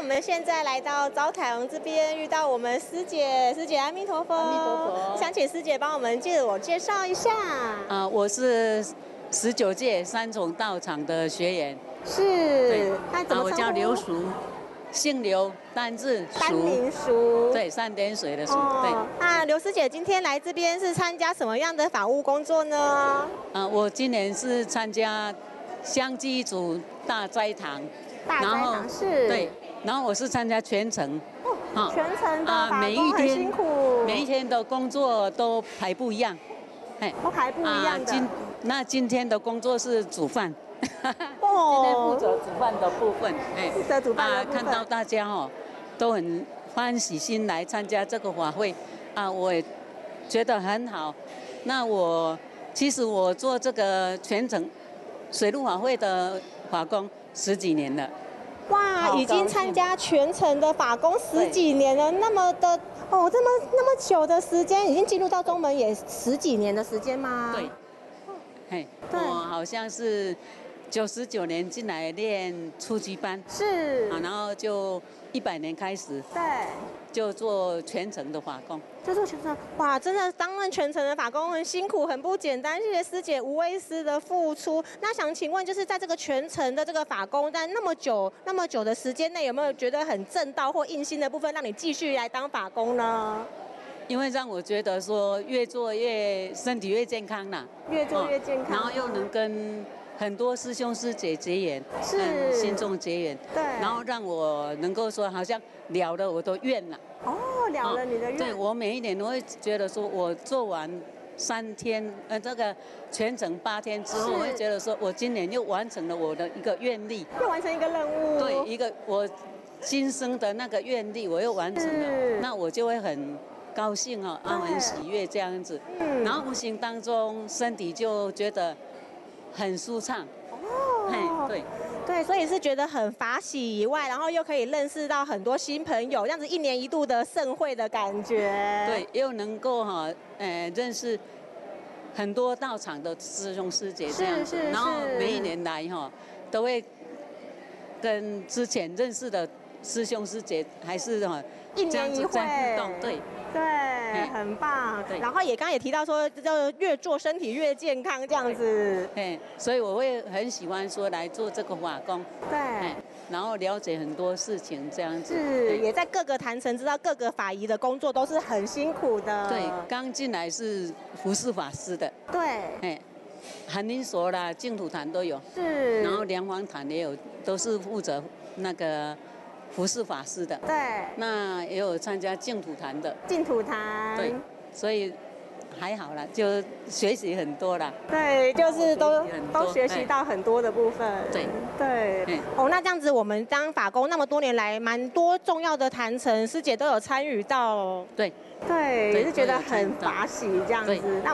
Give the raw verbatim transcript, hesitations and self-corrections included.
们现在来到招台王这边，遇到我们师姐，师姐阿弥陀佛。 阿弥陀佛。 想请师姐帮我们自我介绍一下。 啊，我是十九届三重道场的学员。 是。 对。 那怎么称呼？ 啊，我叫刘淑，姓刘，单字淑。 单名淑。 对，三点水的淑。 哦、 对。 那刘师姐今天来这边是参加什么样的法务工作呢？ 啊，我今年是参加香积组大斋堂。 大斋堂是。 对。然后我是参加全程。 哦，全程的法每工很辛苦。 每一天的工作都排不一样。 都排不一样的。 今那今天的工作是煮饭。 哦。 今天负责煮饭的部分。哎。 负责煮饭的部分。 啊，看到大家哦，都很欢喜心来参加这个法会，啊，我也觉得很好。那我其实我做这个全程水陆法会的法工十几年了。 哇，已经参加全程的法工十几年了，那么的哦，这么那么久的时间，已经进入到宗门也十几年的时间吗？ 对，嘿，我好像是九十九年进来练初级班， 是， 啊，然后就一百年开始， 对， 就做全程的法工。 就做全程，哇，真的担任全程的法工很辛苦，很不简单。谢谢师姐无畏师的付出。那想请问，就是在这个全程的这个法工，在那么久那么久的时间内，有没有觉得很正道或硬心的部分，让你继续来当法工呢？ 因为让我觉得说，越做越身体越健康啦， 越做越健康， 然后又能跟很多师兄师姐结缘， 是信众结缘， 对， 然后让我能够说，好像了了我的愿了。 哦，了了你的愿。 对，我每一年都会觉得说，我做完三天，呃，这个全程八天之后，我会觉得说，我今年又完成了我的一个愿力， 又完成一个任务。 对，一个我今生的那个愿力，我又完成了，那我就会很高兴哦，啊，很喜悦这样子。嗯。然后无形当中，身体就觉得很舒畅。 哦。 嘿，对。 对，所以是觉得很法喜以外，然后又可以认识到很多新朋友，这样子一年一度的盛会的感觉。 对，又能够哈，呃，认识很多道场的师兄师姐这样子，然后每一年来哈，都会跟之前认识的师兄师姐还是哈一年一会互动，对。 对，很棒。对，然后也刚刚也提到说，就越做身体越健康这样子。 对，所以我会很喜欢说来做这个法工。 对。 然后了解很多事情这样子。 是，也在各个坛城知道各个法仪的工作都是很辛苦的。 对，刚进来是服侍法师的。 对。 哎，韩林所啦、净土坛都有。 是。 然后梁皇坛也有，都是负责那个服侍法师的。 对。 那也有参加净土坛的。 净土坛。 对，所以还好啦，就学习很多啦。 对，就是都都学习到很多的部分。 对对。哦，那这样子我们当法工那么多年来，蛮多重要的坛城师姐都有参与到。 对。 对，也是觉得很法喜这样子。那